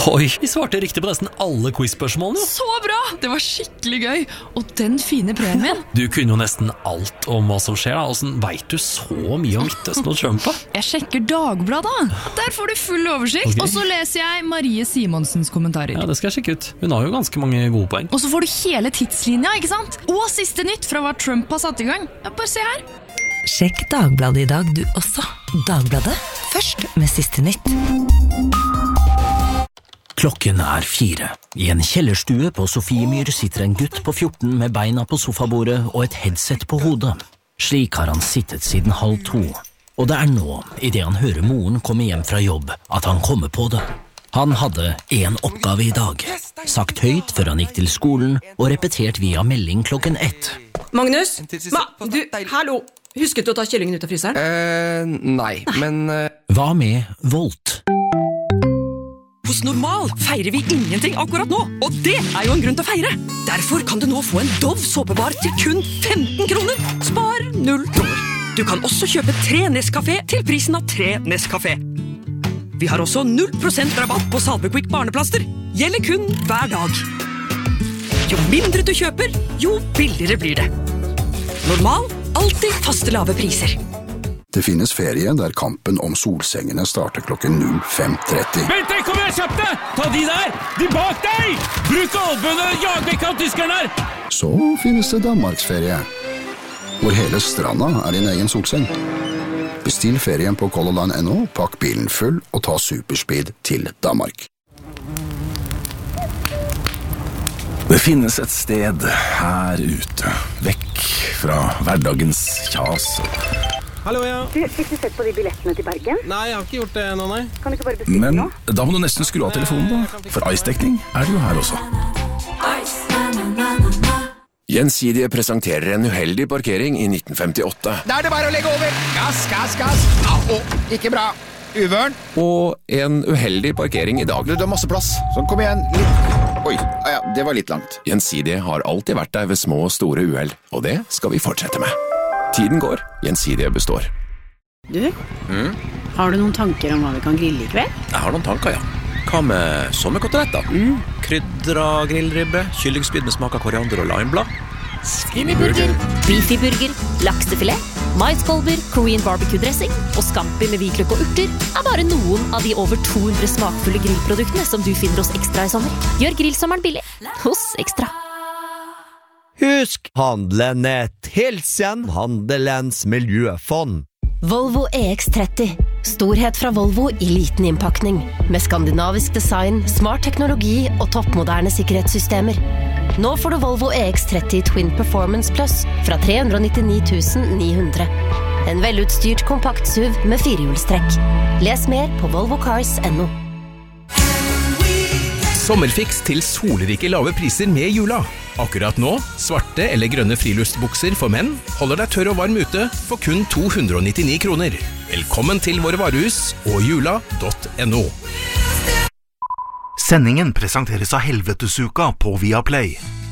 Oi, vi svarte riktig på nesten alle quiz-spørsmålene. Så bra! Det var skikkelig gøy. Og den fine premien. Du kunne jo nesten alt om hva som skjer da. Hvordan vet du så mye om Midtøsten og Trump? Jeg sjekker Dagbladet. Der får du full oversikt. Okay. Og så leser jeg Marie Simonsens kommentarer. Ja, det skal jeg sjekke ut. Hun har jo ganske mange gode poeng. Og så får du hele tidslinja, ikke sant? Og siste nytt fra hva Trump har satt i gang. Ja, bare se her. Sjekk Dagbladet i dag du også. Dagbladet, først med siste nytt. Klokken 4. I en kjellerstue på Sofiemyr sitter en gutt på 14 med beina på sofabordet og et headset på hodet. Slik har han sittet siden 1:30. Og det nå, i det han hører moren komme hjem fra jobb, at han kommer på det. Han hadde en oppgave i dag, sagt høyt før han gikk til skolen og repetert via melding klokken 1. Magnus? Du, hallo! Husket du å ta kyllingen ut av fryseren? Nei, men... Hva med Volt? Hos Normal feirer vi ingenting akkurat nå, og det jo en grunn til å feire. Derfor kan du nå få en Dove såpebar til kun 15 kroner. Spar 0 kroner. Du kan også kjøpe 3 Nescafé til prisen av 3 Nescafé. Vi har også 0% rabatt på Salvequick barneplaster. Gjelder kun hver dag. Jo mindre du kjøper, jo billigere blir det. Normal, alltid faste lave priser. Det finnes ferie der kampen om solsengene starter klokken 05:30. Vent deg, kom igjen, kjapp deg! Ta de der! De bak deg! Bruk albuene, jag vekk av tyskerne her! Så finnes det Danmarksferie, hvor hele stranda din egen solseng. Bestill ferien på colorline.no, pakk bilen full og ta superspeed til Danmark. Det finnes et sted her ute, vekk fra hverdagens kjas. Hallo, ja. Du, fikk du sett på de billettene til Bergen? Nei, jeg har ikke gjort det nå, nei. Kan du ikke bare bestille Men nå? da må du nesten skru av telefonen da, for Ice-dekning det jo her også. Gjensidige presenterer en uheldig parkering i 1958. Da det bare å legge over. Gass, gass, gass. Ikke bra. Uvørn. Og en uheldig parkering i dag. Du har masse plass. Sånn, kom igjen. Litt. Oi, ja, det var litt langt. Gjensidige har alltid vært der ved små og store uheld, og det skal vi fortsette med. Tiden går, Gjensidige består. Du, har du noen tanker om hva vi kan grille i kveld? Jeg har noen tanker, ja. Hva med sommerkoteletter? Krydra grillribbe, kyllingspyd med smak av koriander og limeblad. Skinnyburger, beefyburger, laksefilet, maiskolber, Korean barbecue-dressing og scampi med hvitløk og urter bare noen av de over 200 smakfulle grillproduktene som du finner hos Ekstra i sommer. Gjør grillsommeren billig hos Ekstra. Husk, handelen et hilsen Handelens miljøfond. Volvo EX30. Storhet fra Volvo i liten innpakning. Med skandinavisk design, smart teknologi og toppmoderne sikkerhetssystemer. Nå får du Volvo EX30 Twin Performance Plus fra 399 900. En velutstyrt kompakt SUV med firehjulstrekk. Les mer på volvocars.no. Sommerfiks til solrike lave priser med Jula. Akkurat nå, svarte eller grønne friluftsbukser for menn holder deg tørr og varm ute for kun 299 kroner. Velkommen til våre varehus og jula.no. Sendingen presenteres av Helvetesuka på Viaplay.